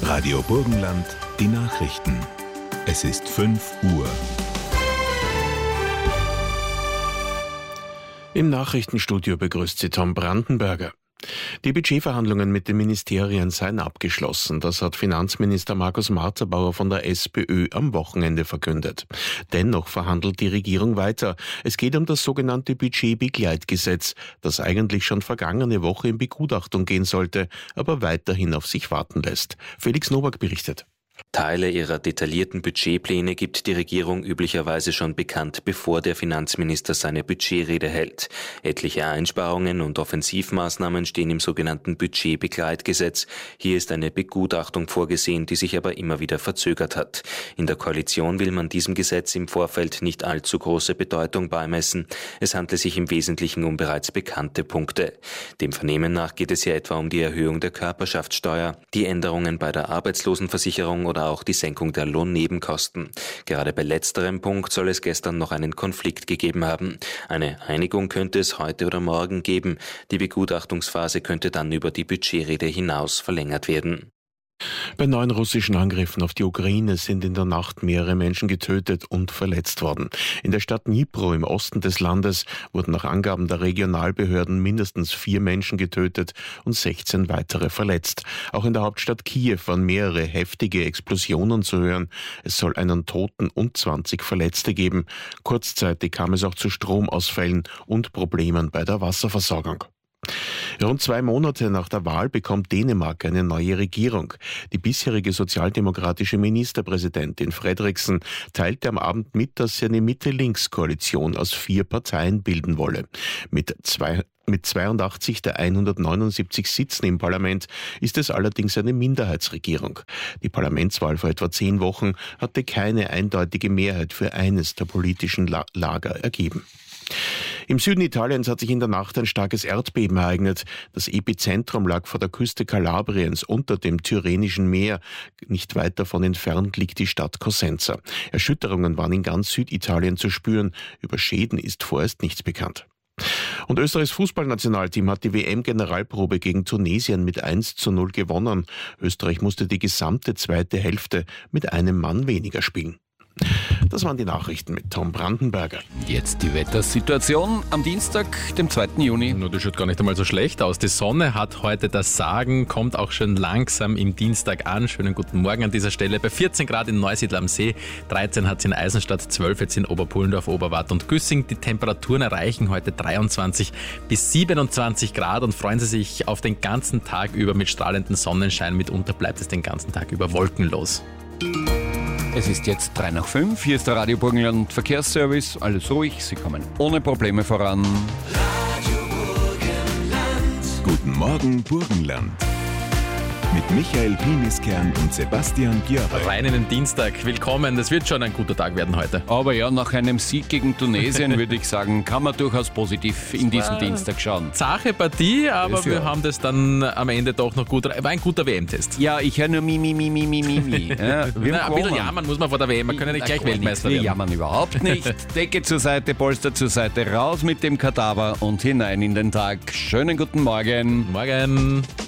Radio Burgenland, die Nachrichten. Es ist 5 Uhr. Im Nachrichtenstudio begrüßt Sie Tom Brandenberger. Die Budgetverhandlungen mit den Ministerien seien abgeschlossen. Das hat Finanzminister Markus Marterbauer von der SPÖ am Wochenende verkündet. Dennoch verhandelt die Regierung weiter. Es geht um das sogenannte Budgetbegleitgesetz, das eigentlich schon vergangene Woche in Begutachtung gehen sollte, aber weiterhin auf sich warten lässt. Felix Nowak berichtet. Teile ihrer detaillierten Budgetpläne gibt die Regierung üblicherweise schon bekannt, bevor der Finanzminister seine Budgetrede hält. Etliche Einsparungen und Offensivmaßnahmen stehen im sogenannten Budgetbegleitgesetz. Hier ist eine Begutachtung vorgesehen, die sich aber immer wieder verzögert hat. In der Koalition will man diesem Gesetz im Vorfeld nicht allzu große Bedeutung beimessen. Es handelt sich im Wesentlichen um bereits bekannte Punkte. Dem Vernehmen nach geht es hier etwa um die Erhöhung der Körperschaftssteuer, die Änderungen bei der Arbeitslosenversicherung oder auch die Senkung der Lohnnebenkosten. Gerade bei letzterem Punkt soll es gestern noch einen Konflikt gegeben haben. Eine Einigung könnte es heute oder morgen geben. Die Begutachtungsphase könnte dann über die Budgetrede hinaus verlängert werden. Bei neuen russischen Angriffen auf die Ukraine sind in der Nacht mehrere Menschen getötet und verletzt worden. In der Stadt Dnipro im Osten des Landes wurden nach Angaben der Regionalbehörden mindestens 4 Menschen getötet und 16 weitere verletzt. Auch in der Hauptstadt Kiew waren mehrere heftige Explosionen zu hören. Es soll einen Toten und 20 Verletzte geben. Kurzzeitig kam es auch zu Stromausfällen und Problemen bei der Wasserversorgung. Rund 2 Monate nach der Wahl bekommt Dänemark eine neue Regierung. Die bisherige sozialdemokratische Ministerpräsidentin Frederiksen teilte am Abend mit, dass sie eine Mitte-Links-Koalition aus 4 Parteien bilden wolle. Mit 82 der 179 Sitzen im Parlament ist es allerdings eine Minderheitsregierung. Die Parlamentswahl vor etwa 10 Wochen hatte keine eindeutige Mehrheit für eines der politischen Lager ergeben. Im Süden Italiens hat sich in der Nacht ein starkes Erdbeben ereignet. Das Epizentrum lag vor der Küste Kalabriens unter dem Tyrrhenischen Meer. Nicht weit davon entfernt liegt die Stadt Cosenza. Erschütterungen waren in ganz Süditalien zu spüren. Über Schäden ist vorerst nichts bekannt. Und Österreichs Fußballnationalteam hat die WM-Generalprobe gegen Tunesien mit 1:0 gewonnen. Österreich musste die gesamte zweite Hälfte mit einem Mann weniger spielen. Das waren die Nachrichten mit Tom Brandenberger. Jetzt die Wettersituation am Dienstag, dem 2. Juni. Nur das schaut gar nicht einmal so schlecht aus. Die Sonne hat heute das Sagen, kommt auch schon langsam im Dienstag an. Schönen guten Morgen an dieser Stelle. Bei 14 Grad in Neusiedl am See, 13 hat es in Eisenstadt, 12 jetzt in Oberpullendorf, Oberwart und Güssing. Die Temperaturen erreichen heute 23 bis 27 Grad und freuen Sie sich auf den ganzen Tag über mit strahlendem Sonnenschein. Mitunter bleibt es den ganzen Tag über wolkenlos. Es ist jetzt 3:05. Hier ist der Radio Burgenland Verkehrsservice. Alles ruhig, Sie kommen ohne Probleme voran. Radio Burgenland. Guten Morgen, Burgenland. Mit Michael Piniskern und Sebastian Björre. Rein in den Dienstag. Willkommen. Das wird schon ein guter Tag werden heute. Aber ja, nach einem Sieg gegen Tunesien würde ich sagen, kann man durchaus positiv in diesen Dienstag schauen. Zache Partie, aber Das wir ja. haben das dann am Ende doch noch gut. War ein guter WM-Test. Ja, ich höre nur mi. Ja, Ein bisschen jammern muss man vor der WM. Man kann ja nicht gleich Weltmeister Wir werden. jammern überhaupt nicht. Decke zur Seite, Polster zur Seite, raus mit dem Kadaver und hinein in den Tag. Schönen guten Morgen. Morgen.